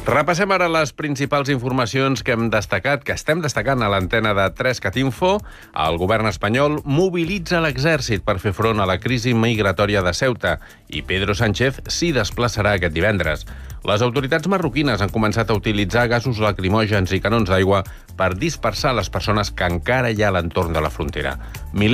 Repassem ara les principals informacions que estem destacant a l'antena de 3CAT-Info. El govern espanyol mobilitza l'exèrcit per fer front a la crisi migratòria de Ceuta i Pedro Sánchez s'hi desplaçarà aquest divendres. Les autoritats marroquines han començat a utilitzar gasos lacrimògens i canons d'aigua per dispersar les persones que encara hi ha a l'entorn de la frontera.